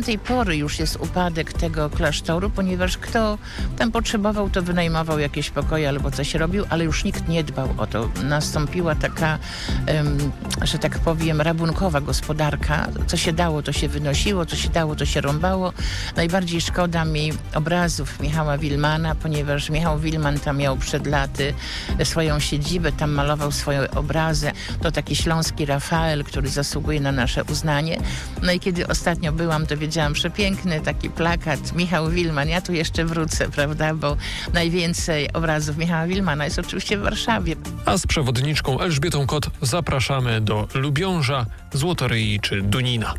pory już jest upadek tego klasztoru, ponieważ kto tam potrzebował, to wynajmował jakieś pokoje albo coś robił, ale już nikt nie dbał o to. Nastąpiła taka, że tak powiem, rabunkowa gospodarka. Co się dało, to się wynosiło, co się dało, to się rąbało. Najbardziej szkoda mi obrazów Michała Wilmana, ponieważ Michał Wilman tam miał przed laty swoją siedzibę, tam malował swoje obrazy. To taki śląski Rafael, który zasługuje na nasze uznanie. No i kiedy ostatnio byłam, to wiedziałam, przepiękny taki plakat Michał Wilman. Ja tu jeszcze wrócę, prawda, bo najwięcej obrazów Michała Wilmana jest oczywiście w Warszawie. A z przewodniczką Elżbietą Kot zapraszamy do Lubiąża, Złotoryi czy Dunina.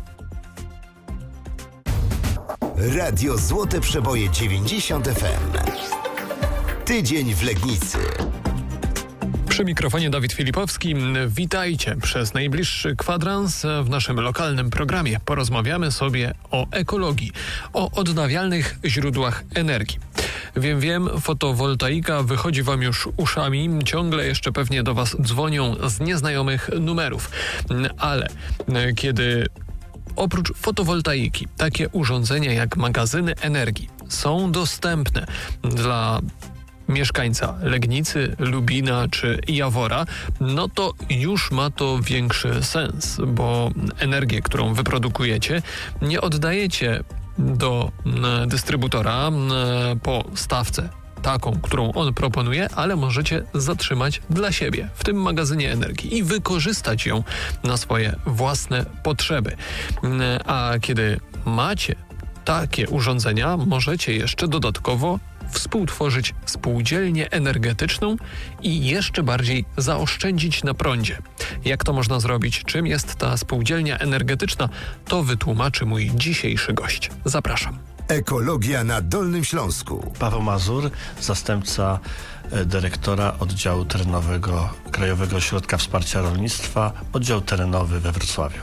Radio Złote Przeboje 90 FM. Tydzień w Legnicy. Przy mikrofonie Dawid Filipowski. Witajcie. Przez najbliższy kwadrans w naszym lokalnym programie porozmawiamy sobie o ekologii, o odnawialnych źródłach energii. Wiem, fotowoltaika wychodzi wam już uszami, ciągle jeszcze pewnie do was dzwonią z nieznajomych numerów, ale kiedy oprócz fotowoltaiki takie urządzenia jak magazyny energii są dostępne dla mieszkańca Legnicy, Lubina czy Jawora, no to już ma to większy sens, bo energię, którą wyprodukujecie, nie oddajecie do dystrybutora po stawce taką, którą on proponuje, ale możecie zatrzymać dla siebie w tym magazynie energii i wykorzystać ją na swoje własne potrzeby. A kiedy macie takie urządzenia, możecie jeszcze dodatkowo współtworzyć spółdzielnię energetyczną i jeszcze bardziej zaoszczędzić na prądzie. Jak to można zrobić? Czym jest ta spółdzielnia energetyczna? To wytłumaczy mój dzisiejszy gość. Zapraszam. Ekologia na Dolnym Śląsku. Paweł Mazur, zastępca dyrektora oddziału terenowego Krajowego Ośrodka Wsparcia Rolnictwa, oddział terenowy we Wrocławiu.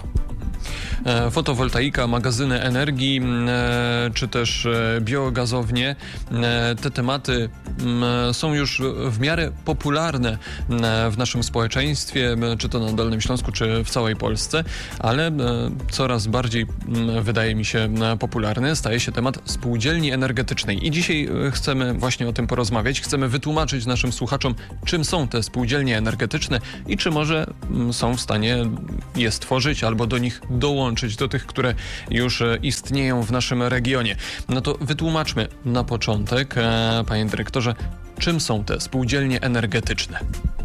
Fotowoltaika, magazyny energii, czy też biogazownie. Te tematy są już w miarę popularne w naszym społeczeństwie, czy to na Dolnym Śląsku, czy w całej Polsce, ale coraz bardziej, wydaje mi się, popularny staje się temat spółdzielni energetycznej. I dzisiaj chcemy właśnie o tym porozmawiać. Chcemy wytłumaczyć naszym słuchaczom, czym są te spółdzielnie energetyczne i czy może są w stanie je stworzyć albo do nich dołączyć, do tych, które już istnieją w naszym regionie. No to wytłumaczmy na początek, panie dyrektorze, czym są te spółdzielnie energetyczne?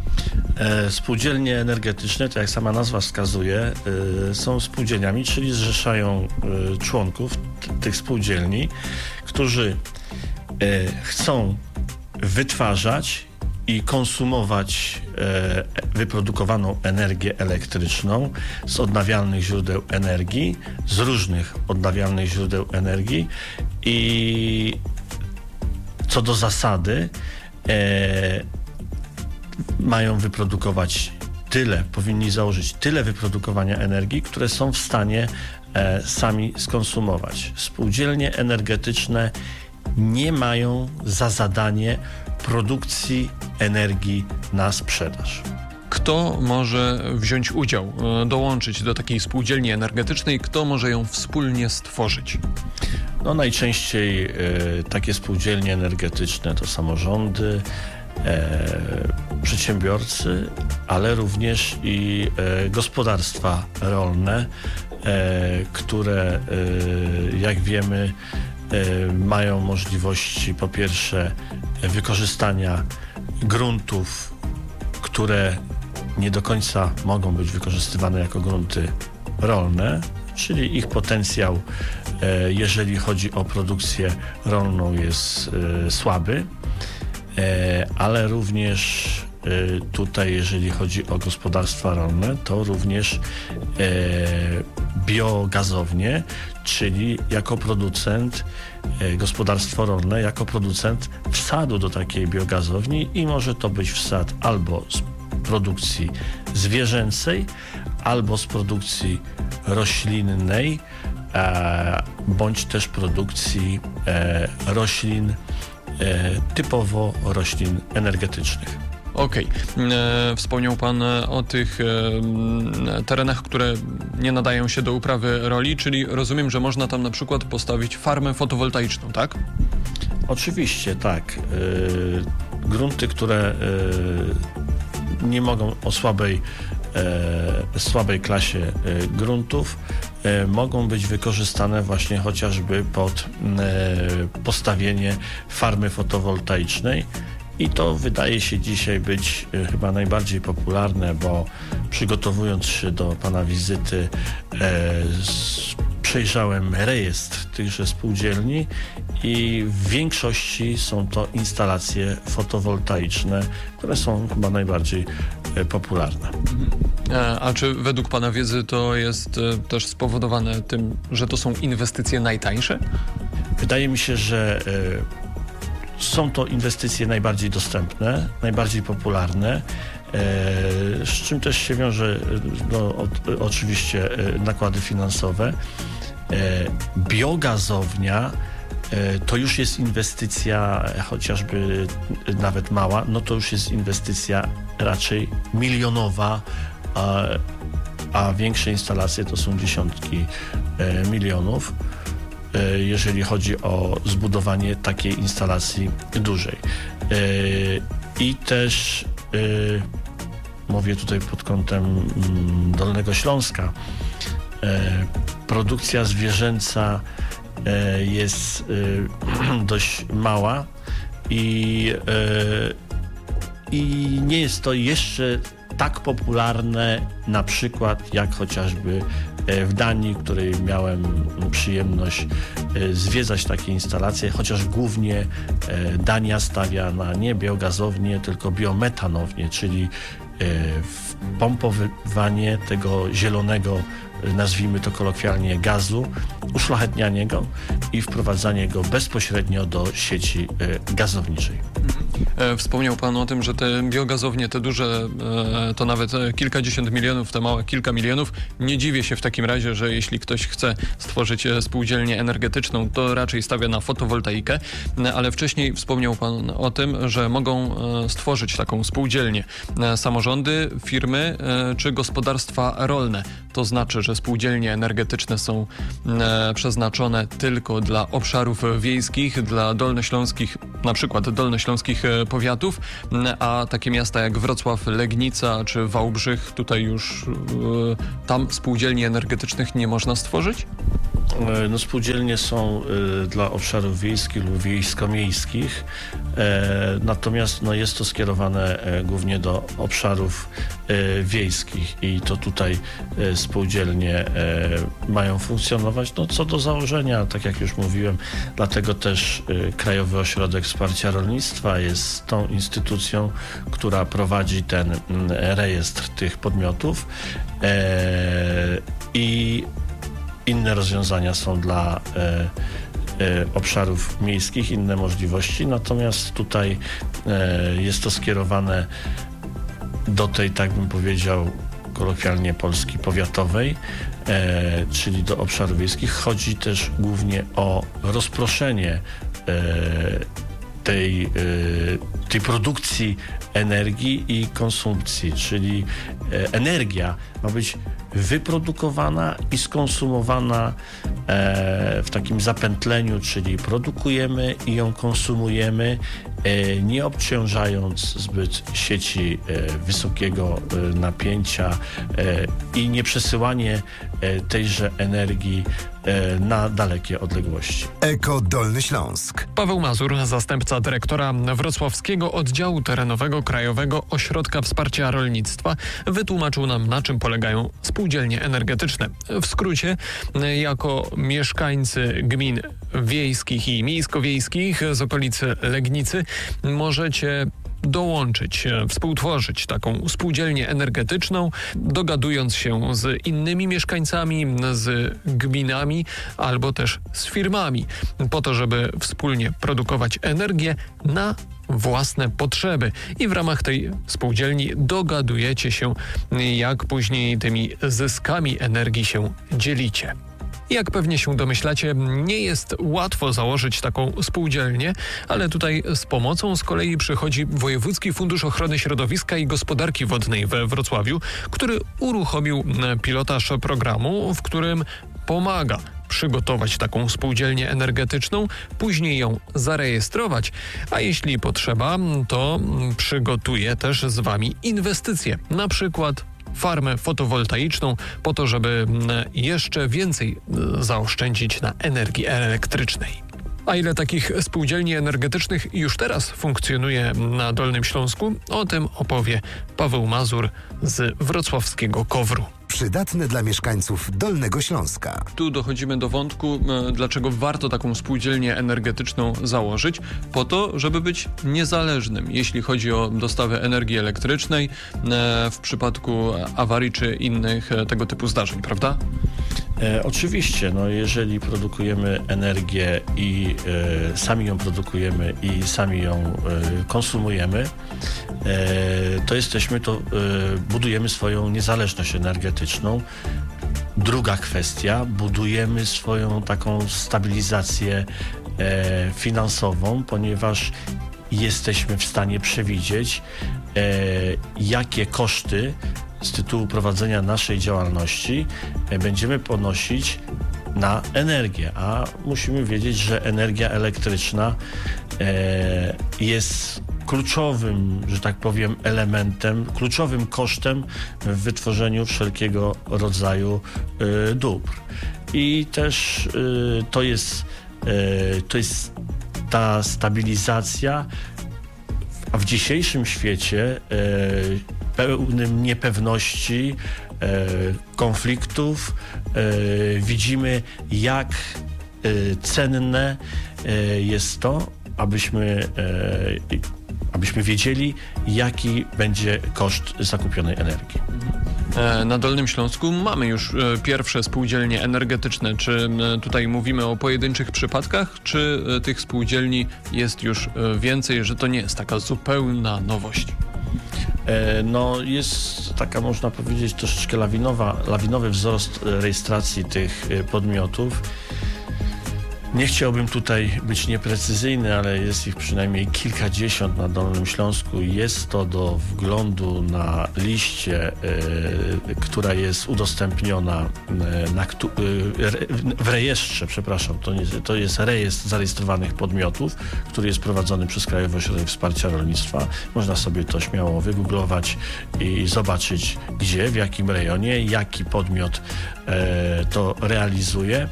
Spółdzielnie energetyczne, tak jak sama nazwa wskazuje, są spółdzielniami, czyli zrzeszają członków tych spółdzielni, którzy chcą wytwarzać i konsumować wyprodukowaną energię elektryczną z odnawialnych źródeł energii, z różnych odnawialnych źródeł energii i co do zasady mają wyprodukować tyle, powinni założyć tyle wyprodukowania energii, które są w stanie sami skonsumować. Spółdzielnie energetyczne nie mają za zadanie produkcji energii na sprzedaż. Kto może wziąć udział, dołączyć do takiej spółdzielni energetycznej? Kto może ją wspólnie stworzyć? No najczęściej takie spółdzielnie energetyczne to samorządy, przedsiębiorcy, ale również i gospodarstwa rolne, które jak wiemy mają możliwości po pierwsze wykorzystania gruntów, które nie do końca mogą być wykorzystywane jako grunty rolne, czyli ich potencjał, jeżeli chodzi o produkcję rolną, jest słaby, ale również tutaj, jeżeli chodzi o gospodarstwa rolne, to również biogazownie, czyli jako producent, gospodarstwo rolne jako producent wsadu do takiej biogazowni i może to być wsad albo z produkcji zwierzęcej, albo z produkcji roślinnej, bądź też produkcji roślin, typowo roślin energetycznych. Okej. Wspomniał pan o tych terenach, które nie nadają się do uprawy roli, czyli rozumiem, że można tam na przykład postawić farmę fotowoltaiczną, tak? Oczywiście, tak. Grunty, które nie mogą o słabej klasie gruntów, mogą być wykorzystane właśnie chociażby pod postawienie farmy fotowoltaicznej. I to wydaje się dzisiaj być chyba najbardziej popularne, bo przygotowując się do pana wizyty, przejrzałem rejestr tychże spółdzielni i w większości są to instalacje fotowoltaiczne, które są chyba najbardziej popularne. A czy według pana wiedzy to jest też spowodowane tym, że to są inwestycje najtańsze? Wydaje mi się, że są to inwestycje najbardziej dostępne, najbardziej popularne, z czym też się wiąże oczywiście nakłady finansowe. Biogazownia to już jest inwestycja, chociażby nawet mała, no to już jest inwestycja raczej milionowa, a większe instalacje to są dziesiątki milionów, jeżeli chodzi o zbudowanie takiej instalacji dużej. I też mówię tutaj pod kątem Dolnego Śląska, produkcja zwierzęca jest dość mała i nie jest to jeszcze tak popularne na przykład jak chociażby w Danii, w której miałem przyjemność zwiedzać takie instalacje, chociaż głównie Dania stawia na nie biogazownię, tylko biometanownię, czyli pompowywanie tego zielonego, nazwijmy to kolokwialnie, gazu, uszlachetnianie go i wprowadzanie go bezpośrednio do sieci gazowniczej. Wspomniał pan o tym, że te biogazownie, te duże, to nawet kilkadziesiąt milionów, te małe kilka milionów. Nie dziwię się w takim razie, że jeśli ktoś chce stworzyć spółdzielnię energetyczną, to raczej stawia na fotowoltaikę, ale wcześniej wspomniał pan o tym, że mogą stworzyć taką spółdzielnię samorządy, firmy czy gospodarstwa rolne. To znaczy, że spółdzielnie energetyczne są przeznaczone tylko dla obszarów wiejskich, dla dolnośląskich, na przykład dolnośląskich powiatów, a takie miasta jak Wrocław, Legnica czy Wałbrzych, tutaj już tam spółdzielni energetycznych nie można stworzyć? No, spółdzielnie są dla obszarów wiejskich lub wiejsko-miejskich, natomiast jest to skierowane głównie do obszarów wiejskich i to tutaj spółdzielnie mają funkcjonować. No, co do założenia, tak jak już mówiłem, dlatego też Krajowy Ośrodek Wsparcia Rolnictwa jest tą instytucją, która prowadzi ten rejestr tych podmiotów i inne rozwiązania są dla obszarów miejskich, inne możliwości, natomiast tutaj jest to skierowane do tej, tak bym powiedział, kolokwialnie Polski powiatowej, czyli do obszarów wiejskich. Chodzi też głównie o rozproszenie tej produkcji energii i konsumpcji, czyli energia ma być wyprodukowana i skonsumowana w takim zapętleniu, czyli produkujemy i ją konsumujemy, nie obciążając zbyt sieci wysokiego napięcia i nie przesyłanie tejże energii na dalekie odległości. Eko Dolny Śląsk. Paweł Mazur, zastępca dyrektora Wrocławskiego Oddziału Terenowego Krajowego Ośrodka Wsparcia Rolnictwa, wytłumaczył nam, na czym polegają spółdzielnie energetyczne. W skrócie, jako mieszkańcy gmin wiejskich i miejsko-wiejskich z okolicy Legnicy możecie dołączyć, współtworzyć taką spółdzielnię energetyczną, dogadując się z innymi mieszkańcami, z gminami albo też z firmami, po to, żeby wspólnie produkować energię na własne potrzeby. I w ramach tej spółdzielni dogadujecie się, jak później tymi zyskami energii się dzielicie. Jak pewnie się domyślacie, nie jest łatwo założyć taką spółdzielnię, ale tutaj z pomocą z kolei przychodzi Wojewódzki Fundusz Ochrony Środowiska i Gospodarki Wodnej we Wrocławiu, który uruchomił pilotaż programu, w którym pomaga przygotować taką spółdzielnię energetyczną, później ją zarejestrować, a jeśli potrzeba, to przygotuje też z Wami inwestycje, na przykład farmę fotowoltaiczną, po to, żeby jeszcze więcej zaoszczędzić na energii elektrycznej. A ile takich spółdzielni energetycznych już teraz funkcjonuje na Dolnym Śląsku? O tym opowie Paweł Mazur z wrocławskiego KOWR-u. Przydatne dla mieszkańców Dolnego Śląska. Tu dochodzimy do wątku, dlaczego warto taką spółdzielnię energetyczną założyć, po to, żeby być niezależnym, jeśli chodzi o dostawę energii elektrycznej w przypadku awarii czy innych tego typu zdarzeń, prawda? Oczywiście, jeżeli produkujemy energię i sami ją produkujemy i sami ją konsumujemy, to budujemy swoją niezależność energetyczną. Druga kwestia, budujemy swoją taką stabilizację finansową, ponieważ jesteśmy w stanie przewidzieć, jakie koszty z tytułu prowadzenia naszej działalności będziemy ponosić na energię, a musimy wiedzieć, że energia elektryczna jest kluczowym, że tak powiem, elementem, kluczowym kosztem w wytworzeniu wszelkiego rodzaju dóbr. I też to jest ta stabilizacja, a w dzisiejszym świecie pełnym niepewności, konfliktów, widzimy, jak cenne jest to, abyśmy wiedzieli, jaki będzie koszt zakupionej energii. Na Dolnym Śląsku mamy już pierwsze spółdzielnie energetyczne. Czy tutaj mówimy o pojedynczych przypadkach, czy tych spółdzielni jest już więcej, że to nie jest taka zupełna nowość? Jest taka, można powiedzieć, troszeczkę lawinowy wzrost rejestracji tych podmiotów. Nie chciałbym tutaj być nieprecyzyjny, ale jest ich przynajmniej kilkadziesiąt na Dolnym Śląsku. Jest to do wglądu na liście, która jest udostępniona w rejestrze, to jest rejestr zarejestrowanych podmiotów, który jest prowadzony przez Krajowy Ośrodek Wsparcia Rolnictwa. Można sobie to śmiało wygooglować i zobaczyć, gdzie, w jakim rejonie, jaki podmiot to realizuje.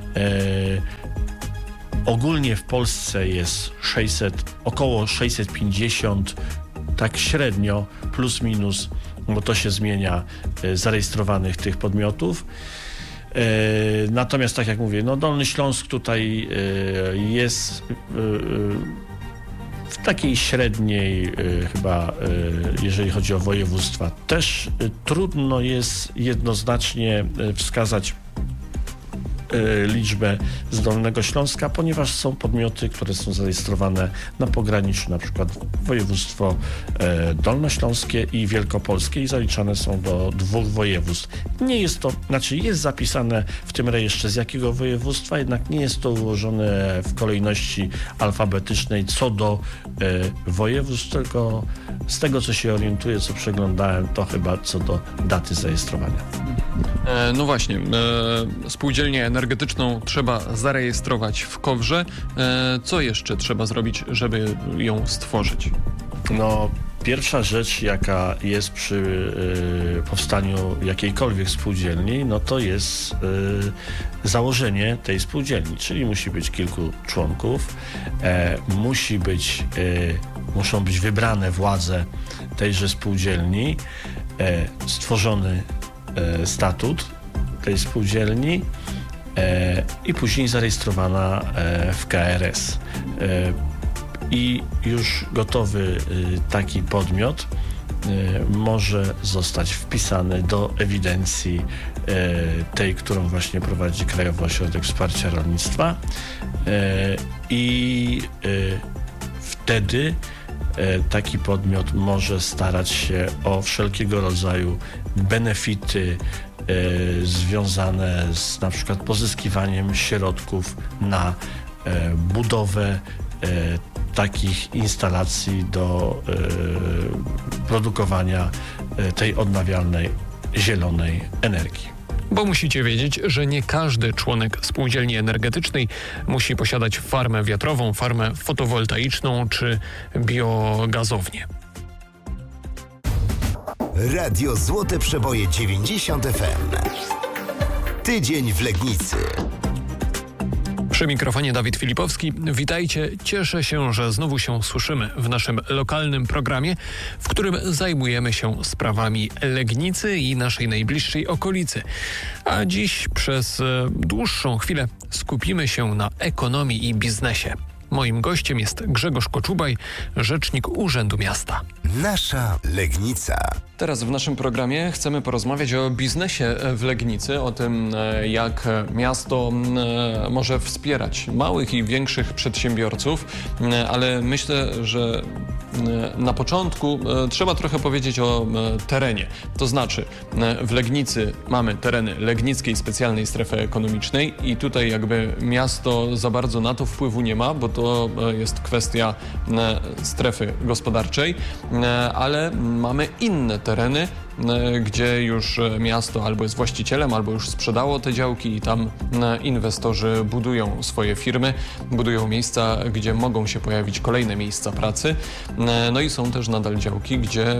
Ogólnie w Polsce jest około 650, tak średnio, plus minus, bo to się zmienia, zarejestrowanych tych podmiotów. Natomiast, tak jak mówię, Dolny Śląsk tutaj jest w takiej średniej chyba, jeżeli chodzi o województwa. Też trudno jest jednoznacznie wskazać liczbę z Dolnego Śląska, ponieważ są podmioty, które są zarejestrowane na pograniczu, na przykład województwo dolnośląskie i wielkopolskie i zaliczane są do 2 województw. Nie jest to, jest zapisane w tym rejestrze z jakiego województwa, jednak nie jest to ułożone w kolejności alfabetycznej co do województw, tylko z tego, co się orientuję, co przeglądałem, to chyba co do daty zarejestrowania. No właśnie, spółdzielnię energetyczną trzeba zarejestrować w KOWR-ze. Co jeszcze trzeba zrobić, żeby ją stworzyć? Pierwsza rzecz, jaka jest przy powstaniu jakiejkolwiek spółdzielni, to jest założenie tej spółdzielni, czyli musi być kilku członków, muszą być wybrane władze tejże spółdzielni, stworzony statut tej spółdzielni i później zarejestrowana w KRS. I już gotowy taki podmiot może zostać wpisany do ewidencji tej, którą właśnie prowadzi Krajowy Ośrodek Wsparcia Rolnictwa i wtedy taki podmiot może starać się o wszelkiego rodzaju benefity związane z na przykład pozyskiwaniem środków na budowę takich instalacji do produkowania tej odnawialnej, zielonej energii. Bo musicie wiedzieć, że nie każdy członek spółdzielni energetycznej musi posiadać farmę wiatrową, farmę fotowoltaiczną czy biogazownię. Radio Złote Przeboje 90 FM. Tydzień w Legnicy. Przy mikrofonie Dawid Filipowski. Witajcie. Cieszę się, że znowu się słyszymy w naszym lokalnym programie, w którym zajmujemy się sprawami Legnicy i naszej najbliższej okolicy. A dziś przez dłuższą chwilę skupimy się na ekonomii i biznesie. Moim gościem jest Grzegorz Koczubaj, rzecznik Urzędu Miasta. Nasza Legnica. Teraz w naszym programie chcemy porozmawiać o biznesie w Legnicy, o tym, jak miasto może wspierać małych i większych przedsiębiorców, ale myślę, że na początku trzeba trochę powiedzieć o terenie. To znaczy, w Legnicy mamy tereny Legnickiej Specjalnej Strefy Ekonomicznej i tutaj jakby miasto za bardzo na to wpływu nie ma, bo to jest kwestia strefy gospodarczej, ale mamy inne tereny, gdzie już miasto albo jest właścicielem, albo już sprzedało te działki i tam inwestorzy budują swoje firmy, budują miejsca, gdzie mogą się pojawić kolejne miejsca pracy. No i są też nadal działki, gdzie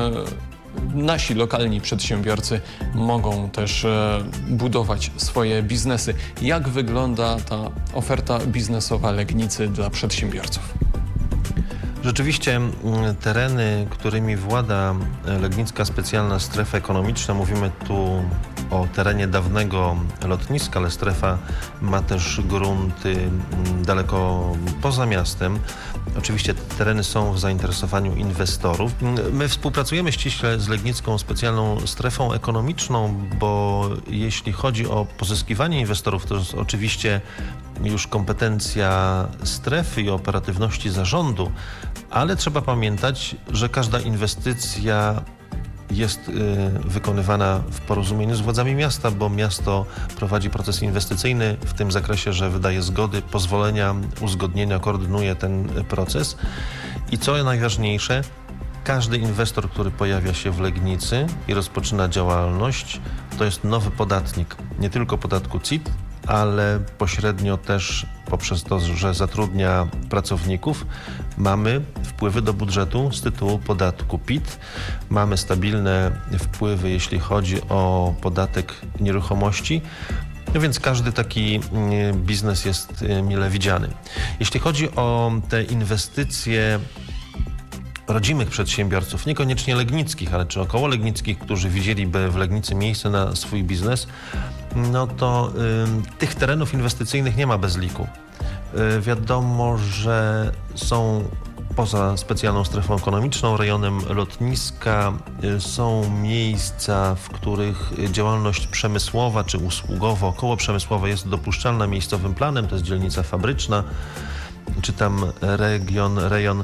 nasi lokalni przedsiębiorcy mogą też budować swoje biznesy. Jak wygląda ta oferta biznesowa Legnicy dla przedsiębiorców? Rzeczywiście tereny, którymi włada Legnicka Specjalna Strefa Ekonomiczna, mówimy tu o terenie dawnego lotniska, ale strefa ma też grunty daleko poza miastem. Oczywiście te tereny są w zainteresowaniu inwestorów. My współpracujemy ściśle z Legnicką Specjalną Strefą Ekonomiczną, bo jeśli chodzi o pozyskiwanie inwestorów, to jest oczywiście już kompetencja strefy i operatywności zarządu, ale trzeba pamiętać, że każda inwestycja jest wykonywana w porozumieniu z władzami miasta, bo miasto prowadzi proces inwestycyjny w tym zakresie, że wydaje zgody, pozwolenia, uzgodnienia, koordynuje ten proces. I co najważniejsze, każdy inwestor, który pojawia się w Legnicy i rozpoczyna działalność, to jest nowy podatnik, nie tylko podatku CIT, ale pośrednio też poprzez to, że zatrudnia pracowników, mamy wpływy do budżetu z tytułu podatku PIT. Mamy stabilne wpływy, jeśli chodzi o podatek nieruchomości. No więc każdy taki biznes jest mile widziany. Jeśli chodzi o te inwestycje rodzimych przedsiębiorców, niekoniecznie legnickich, ale czy około legnickich, którzy widzieliby w Legnicy miejsce na swój biznes, no to tych terenów inwestycyjnych nie ma bez liku. Wiadomo, że są poza specjalną strefą ekonomiczną, rejonem lotniska, są miejsca, w których działalność przemysłowa czy usługowa, około przemysłowa jest dopuszczalna miejscowym planem, to jest dzielnica fabryczna, czy tam rejon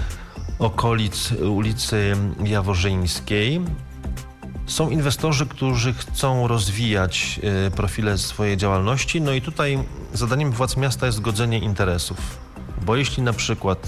okolic ulicy Jaworzyńskiej. Są inwestorzy, którzy chcą rozwijać profile swojej działalności, no i tutaj zadaniem władz miasta jest godzenie interesów. Bo jeśli na przykład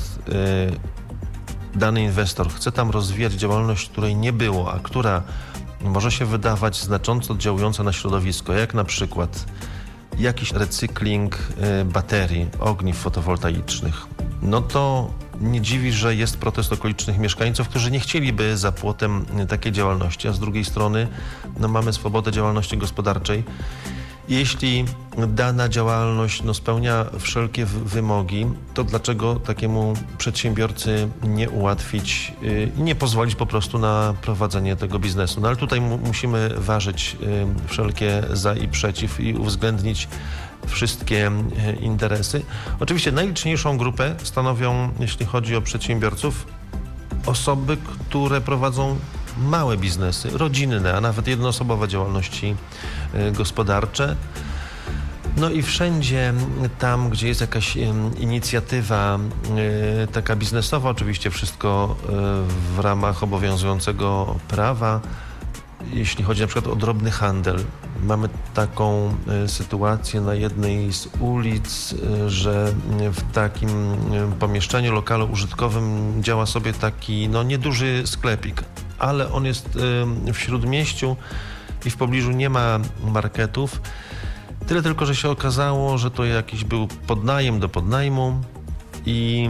dany inwestor chce tam rozwijać działalność, której nie było, a która może się wydawać znacząco oddziałująca na środowisko, jak na przykład jakiś recykling baterii, ogniw fotowoltaicznych, no to nie dziwi, że jest protest okolicznych mieszkańców, którzy nie chcieliby za płotem takiej działalności, a z drugiej strony no, mamy swobodę działalności gospodarczej. Jeśli dana działalność spełnia wszelkie wymogi, to dlaczego takiemu przedsiębiorcy nie ułatwić i nie pozwolić po prostu na prowadzenie tego biznesu? No ale tutaj musimy ważyć wszelkie za i przeciw i uwzględnić wszystkie interesy. Oczywiście najliczniejszą grupę stanowią, jeśli chodzi o przedsiębiorców, osoby, które prowadzą małe biznesy, rodzinne, a nawet jednoosobowe działalności gospodarcze. No i wszędzie tam, gdzie jest jakaś inicjatywa taka biznesowa, oczywiście wszystko w ramach obowiązującego prawa, jeśli chodzi na przykład o drobny handel. Mamy taką sytuację na jednej z ulic, że w takim pomieszczeniu, lokalu użytkowym działa sobie taki nieduży sklepik, ale on jest w śródmieściu i w pobliżu nie ma marketów. Tyle tylko, że się okazało, że to jakiś był podnajem do podnajmu i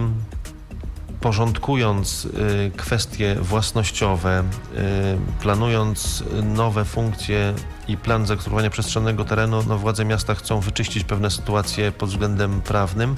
porządkując kwestie własnościowe, planując nowe funkcje i plan zagospodarowania przestrzennego terenu, władze miasta chcą wyczyścić pewne sytuacje pod względem prawnym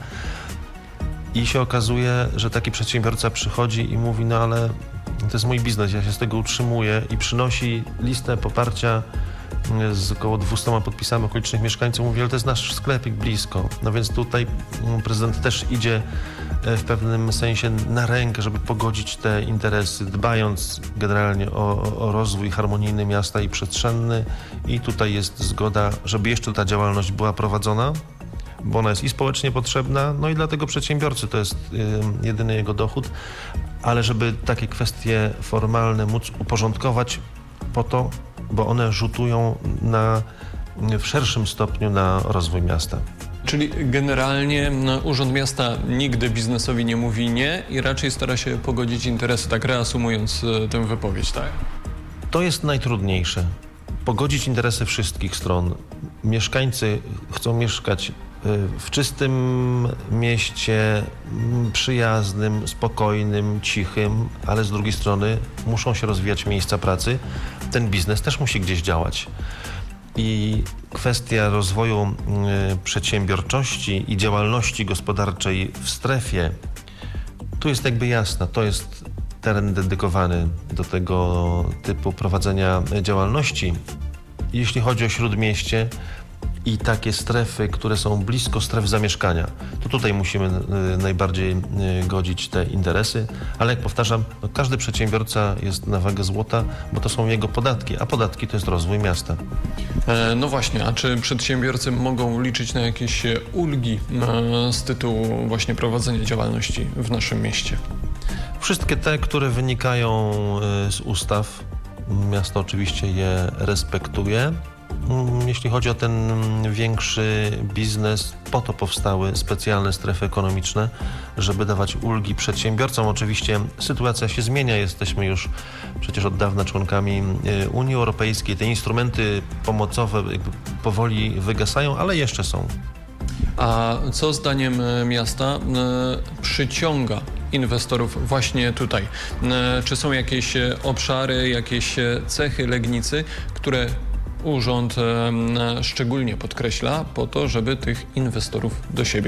i się okazuje, że taki przedsiębiorca przychodzi i mówi, ale to jest mój biznes, ja się z tego utrzymuję i przynosi listę poparcia z około 200 podpisami okolicznych mieszkańców, mówi, ale to jest nasz sklepik blisko. Więc tutaj prezydent też idzie w pewnym sensie na rękę, żeby pogodzić te interesy, dbając generalnie o rozwój harmonijny miasta i przestrzenny. I tutaj jest zgoda, żeby jeszcze ta działalność była prowadzona, bo ona jest i społecznie potrzebna, i dla tego przedsiębiorcy to jest jedyny jego dochód, ale żeby takie kwestie formalne móc uporządkować po to, bo one rzutują w szerszym stopniu na rozwój miasta. Czyli generalnie Urząd Miasta nigdy biznesowi nie mówi nie i raczej stara się pogodzić interesy, tak reasumując tę wypowiedź, tak? To jest najtrudniejsze. Pogodzić interesy wszystkich stron. Mieszkańcy chcą mieszkać w czystym mieście, przyjaznym, spokojnym, cichym, ale z drugiej strony muszą się rozwijać miejsca pracy. Ten biznes też musi gdzieś działać. I kwestia rozwoju przedsiębiorczości i działalności gospodarczej w strefie, tu jest jakby jasna, to jest teren dedykowany do tego typu prowadzenia działalności. Jeśli chodzi o śródmieście i takie strefy, które są blisko stref zamieszkania, to tutaj musimy najbardziej godzić te interesy, ale jak powtarzam, każdy przedsiębiorca jest na wagę złota, bo to są jego podatki, a podatki to jest rozwój miasta. No właśnie, a czy przedsiębiorcy mogą liczyć na jakieś ulgi z tytułu właśnie prowadzenia działalności w naszym mieście? Wszystkie te, które wynikają z ustaw. Miasto oczywiście je respektuje. Jeśli chodzi o ten większy biznes, po to powstały specjalne strefy ekonomiczne, żeby dawać ulgi przedsiębiorcom. Oczywiście sytuacja się zmienia, jesteśmy już przecież od dawna członkami Unii Europejskiej. Te instrumenty pomocowe powoli wygasają, ale jeszcze są. A co zdaniem miasta przyciąga inwestorów właśnie tutaj? Czy są jakieś obszary, jakieś cechy Legnicy, które urząd szczególnie podkreśla po to, żeby tych inwestorów do siebie